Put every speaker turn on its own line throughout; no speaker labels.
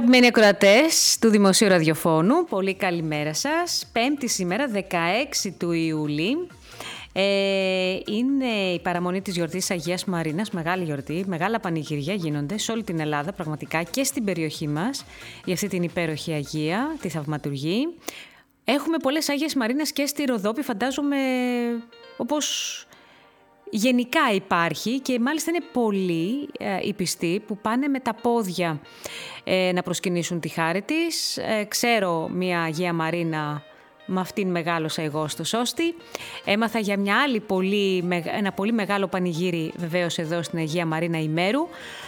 Αγαπημένοι ακροατές του Δημοσίου Ραδιοφώνου, πολύ καλημέρα σας. Πέμπτη σήμερα, 16 του Ιούλη. Είναι η παραμονή της γιορτής Αγίας Μαρίνας, μεγάλη γιορτή, μεγάλα πανηγυριά γίνονται σε όλη την Ελλάδα πραγματικά και στην περιοχή μας για αυτή την υπέροχη Αγία, τη θαυματουργή. Έχουμε πολλές Αγίες Μαρίνες και στη Ροδόπη, φαντάζομαι, όπως γενικά υπάρχει, και μάλιστα είναι πολλοί οι πιστοί που πάνε με τα πόδια να προσκυνήσουν τη χάρη της. Ξέρω μια Αγία Μαρίνα, με αυτήν μεγάλωσα εγώ στο Σώστη. Έμαθα για μια άλλη ένα πολύ μεγάλο πανηγύρι βεβαίως εδώ στην Αγία Μαρίνα Ημέρου,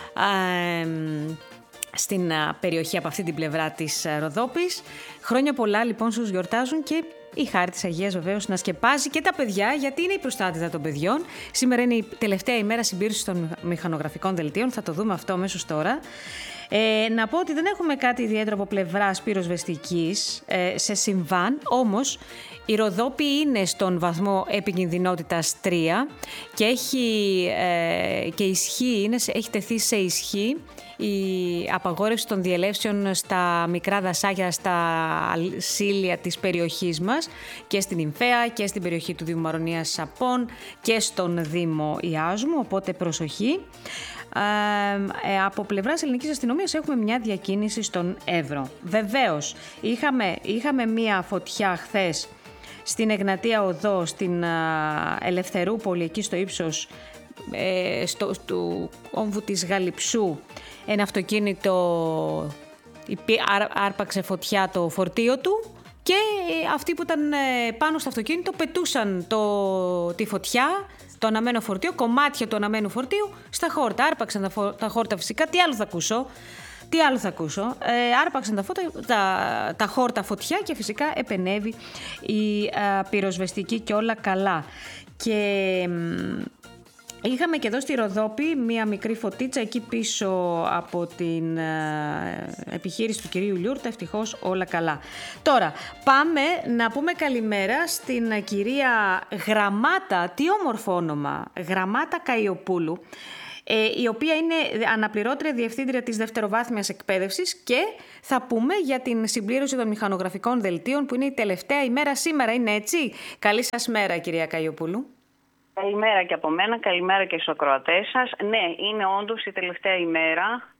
στην περιοχή από αυτή την πλευρά της Ροδόπης. Χρόνια πολλά λοιπόν στους γιορτάζουν, και η χάρη της Αγίας βεβαίως να σκεπάζει και τα παιδιά, γιατί είναι η προστάτηδα των παιδιών. Σήμερα είναι η τελευταία ημέρα συμπήρωσης των μηχανογραφικών δελτίων, θα το δούμε αυτό αμέσως τώρα. Να πω ότι δεν έχουμε κάτι ιδιαίτερο από πλευράς πυροσβεστικής σε συμβάν, όμως η Ροδόπη είναι στον βαθμό επικινδυνότητας 3 και έχει τεθεί σε ισχύ η απαγόρευση των διελεύσεων στα μικρά δασάκια, στα σίλια της περιοχής μας, και στην Υμφαία και στην περιοχή του Δήμου Μαρονίας Σαπών και στον Δήμο Ιάζουμου, οπότε προσοχή. Από πλευράς ελληνικής αστυνομίας έχουμε μια διακίνηση στον Εύρο. Βεβαίως, είχαμε μια φωτιά χθες στην Εγνατία Οδό, στην Ελευθερούπολη, εκεί στο ύψος του κόμβου της Γαλιψού. Ένα αυτοκίνητο άρπαξε φωτιά το φορτίο του, και αυτοί που ήταν πάνω στο αυτοκίνητο πετούσαν τη φωτιά, το αναμένο φορτίο, κομμάτια του αναμένου φορτίου στα χόρτα. Άρπαξαν τα χόρτα φυσικά. Τι άλλο θα ακούσω. Άρπαξαν τα χόρτα φωτιά, και φυσικά επενέβη η πυροσβεστική και όλα καλά. Και είχαμε και εδώ στη Ροδόπη μία μικρή φωτίτσα εκεί πίσω από την επιχείρηση του κυρίου Λιούρτα, ευτυχώς όλα καλά. Τώρα πάμε να πούμε καλημέρα στην κυρία Γραμμάτα, τι όμορφο όνομα, Γραμμάτα Καϊοπούλου, η οποία είναι αναπληρώτρια διευθύντρια της δευτεροβάθμιας εκπαίδευσης, και θα πούμε για την συμπλήρωση των μηχανογραφικών δελτίων, που είναι η τελευταία ημέρα σήμερα, είναι έτσι? Καλή σας μέρα, κυρία Καϊοπούλου.
Καλημέρα και από μένα, καλημέρα και στους ακροατές σας. Ναι, είναι όντως η τελευταία ημέρα